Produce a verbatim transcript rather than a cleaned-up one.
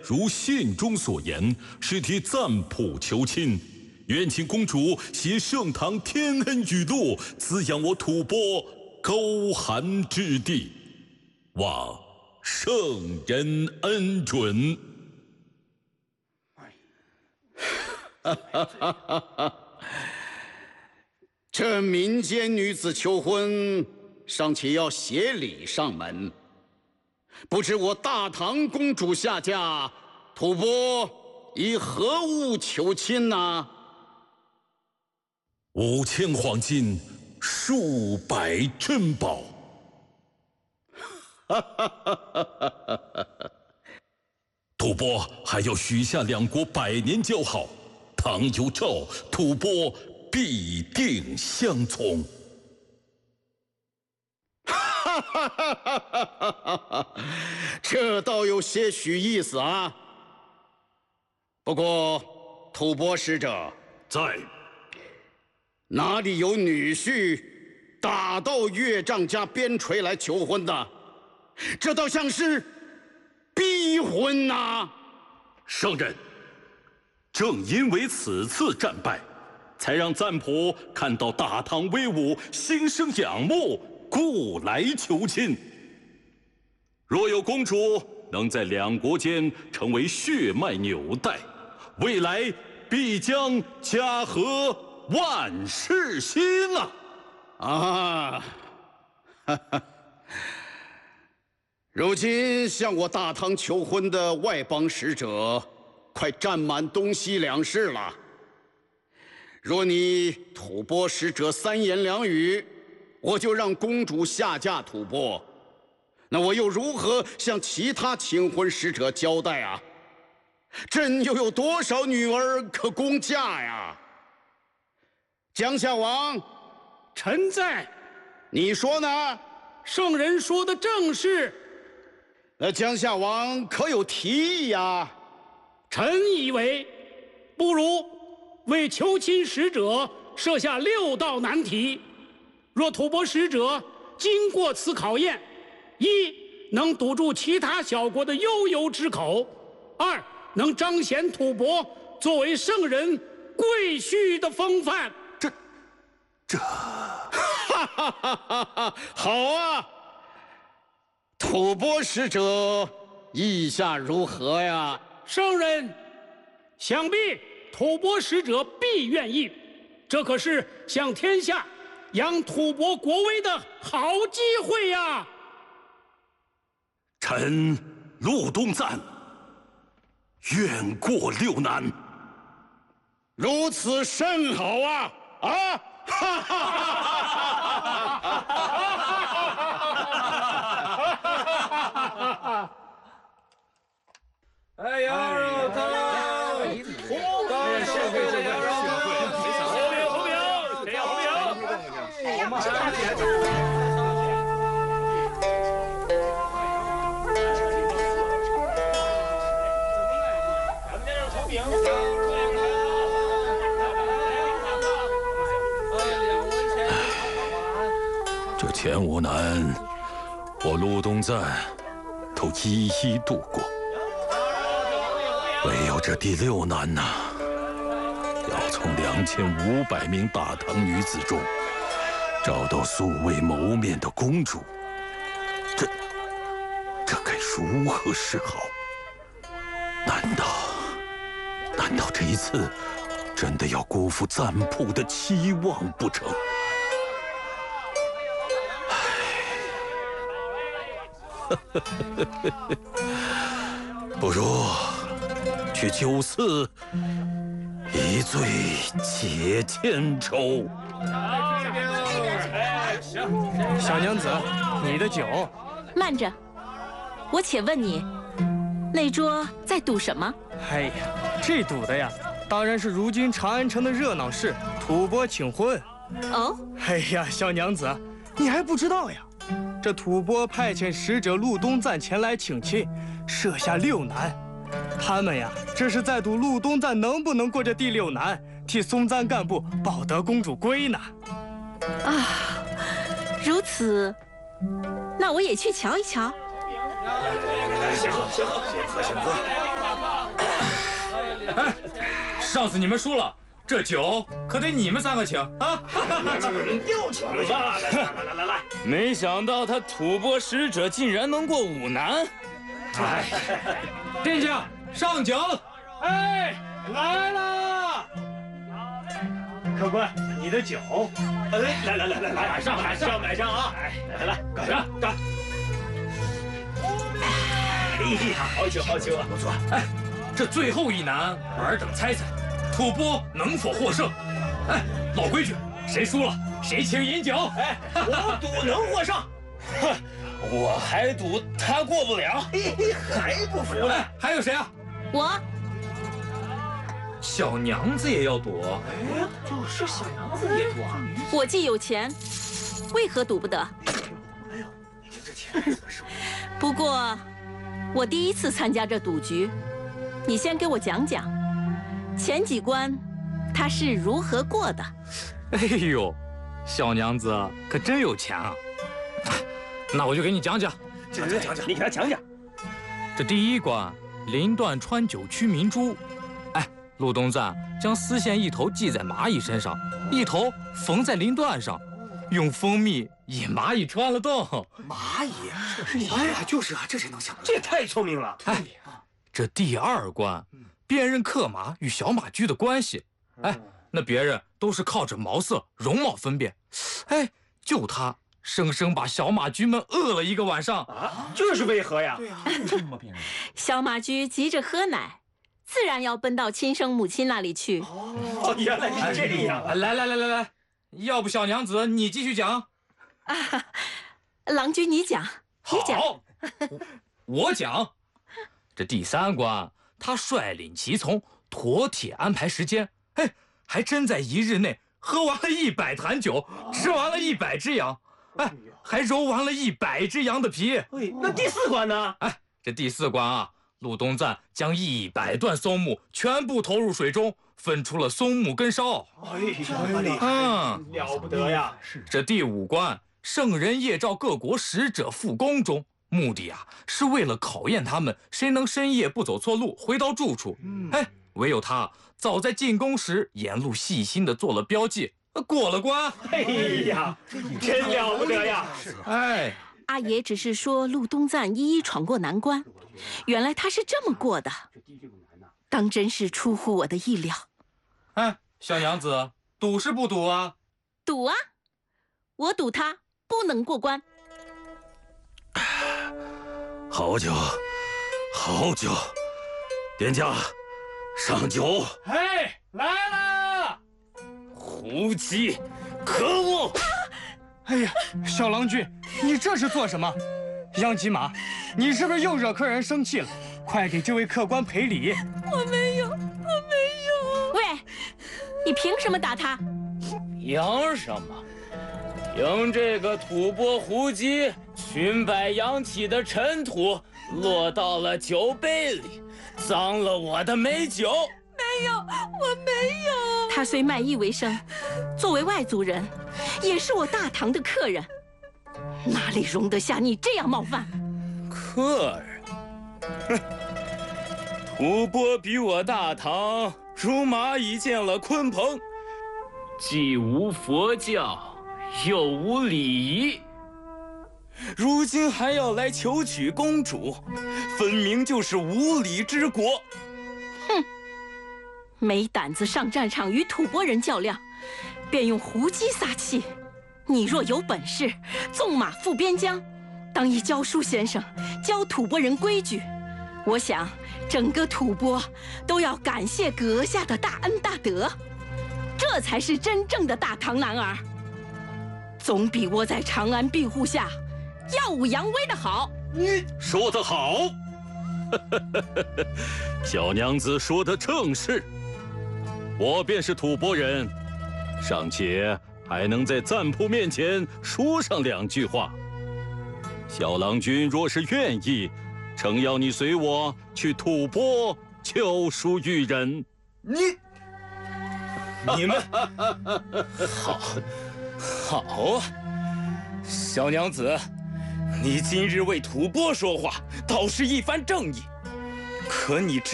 如信中所言，是替赞普求亲，愿请公主携盛唐天恩雨露，滋养我吐蕃沟寒之地，望圣人恩准。 这民间女子求婚，尚且要协礼上门，不知我大唐公主下嫁，吐蕃以何物求亲呢？ 五千黄金，数百珍宝。吐蕃还要许下两国百年交好，唐有诏，吐蕃必定相从。 这倒有些许意思啊。不过，吐蕃使者在， 哪里有女婿打到岳丈家边陲来求婚的？这倒像是逼婚呐、啊！ 圣人，正因为此次战败，才让赞普看到大唐威武，心生仰慕，故来求亲。若有公主能在两国间成为血脉纽带，未来必将家和万事兴啊！ 啊，哈哈。如今向我大唐求婚的外邦使者，快占满东西两市了。若你吐蕃使者三言两语，我就让公主下嫁吐蕃，那我又如何向其他请婚使者交代啊？朕又有多少女儿可供嫁呀？江夏王， 臣在。 你说呢？ 圣人说的正是。 那江夏王可有提议呀？ 臣以为，不如为求亲使者设下六道难题。若吐蕃使者经过此考验，一能堵住其他小国的悠游之口；二能彰显吐蕃作为圣人贵婿的风范。 这，这， 哈哈哈哈哈！好啊！吐蕃使者意下如何呀？ 圣人，想必吐蕃使者必愿意，这可是向天下扬吐蕃国威的好机会呀！ 臣陆东赞愿过六难。 如此甚好啊！啊！哈哈哈哈哈！ 哎，羊肉汤，高社会这羊肉汤，红饼红饼，谁要红饼？哎呀，上来红饼。 这前五难，我陆东赞都一一度过，唯有这第六难呐、啊，要从两千五百名大唐女子中找到素未谋面的公主，这这该如何是好？难道难道这一次真的要辜负赞普的期望不成？不如去酒肆一醉解千愁。 小娘子，你的酒。 慢着，我且问你，那桌在赌什么？ 哎呀，这赌的呀，当然是如今长安城的热闹事——吐蕃请婚。 哦。 哎呀，小娘子，你还不知道呀？这吐蕃派遣使者陆东赞前来请亲，设下六难。他们呀，这是在赌陆东赞能不能过这第六难，替松赞干部保得公主归呢。 啊，如此，那我也去瞧一瞧。 行行，先喝先喝。 哎，上次你们输了，这酒可得你们三个请啊！ 又请了，来来来来来， 没想到他吐蕃使者竟然能过五难。 哎，店家上酒！ 哎，来了！客官，你的酒。哎，来来来来来，上来上买上啊！哎，来来来，干干！哎呀，好酒好酒啊，不错。 哎，这最后一难，尔等猜猜，吐蕃能否获胜？哎，老规矩，谁输了谁请饮酒。 哎，我赌能获胜。 哼，我还赌他过不了。 还不服呢？ 哎，还有谁啊？ 我。 小娘子也要赌？ 哎呀，就是小娘子也赌啊！ 我既有钱，为何赌不得？ 哎呦，你听这钱可是。 不过，我第一次参加这赌局，你先给我讲讲，前几关他是如何过的？ 哎呦，小娘子可真有钱啊！那我就给你讲讲， 讲讲讲讲，你给他讲讲。 这第一关，林段川九曲明珠。哎，陆东赞将丝线一头系在蚂蚁身上，一头缝在林段上，用蜂蜜引蚂蚁穿了洞。 蚂蚁？哎呀，就是啊，这谁能想到？这也太聪明了。 哎，这第二关，辨认克马与小马驹的关系。哎，那别人都是靠着毛色、容貌分辨，哎，就他生生把小马驹们饿了一个晚上啊！这是为何呀？ 对呀，这么辨认。 小马驹急着喝奶，自然要奔到亲生母亲那里去。 哦，原来是这样。 来来来来来，要不小娘子你继续讲。 啊，郎君你讲，你讲。 好，我讲。这第三关，他率领骑从，妥帖安排时间。哎，还真在一日内喝完了一百坛酒，吃完了一百只羊，哎，还揉完了一百只羊的皮。 那第四关呢？ 哎，这第四关啊，陆东赞将一百段松木全部投入水中，分出了松木根梢。 哎呀， 嗯， 了不得呀！ 这第五关，圣人夜召各国使者赴宫中，目的啊是为了考验他们谁能深夜不走错路回到住处。哎，唯有他早在进宫时沿路细心的做了标记，过了关。 哎呀，真了不得呀！ 哎， 阿爷只是说陆东赞一一闯过难关，原来他是这么过的，当真是出乎我的意料。 哎，小娘子，赌是不赌啊？ 赌啊！我赌他不能过关。 好酒，好酒，店家上酒。 哎，来了！胡姬，可恶！ 哎呀，小郎君，你这是做什么？杨吉马，你是不是又惹客人生气了？快给这位客官赔礼！ 我没有，我没有。喂，你凭什么打他？ 凭什么？凭这个吐蕃胡姬裙摆扬起的尘土落到了酒杯里，脏了我的美酒。 没有，我没有。他虽卖艺为生，作为外族人，也是我大唐的客人，哪里容得下你这样冒犯？ 客人？哼！吐蕃比我大唐如蚂蚁见了鲲鹏，既无佛教，又无礼仪，如今还要来求娶公主，分明就是无礼之国。 哼！没胆子上战场与吐蕃人较量，便用胡姬撒气。你若有本事，纵马赴边疆，当一教书先生，教吐蕃人规矩。我想，整个吐蕃都要感谢阁下的大恩大德，这才是真正的大唐男儿。总比窝在长安庇护下耀武扬威的好。 你说得好，小娘子说的正是。我便是吐蕃人，尚且还能在赞普面前说上两句话。小郎君若是愿意，诚邀你随我去吐蕃求书育人。 你，你们，好，好啊，小娘子，你今日为吐蕃说话，倒是一番正义。可你知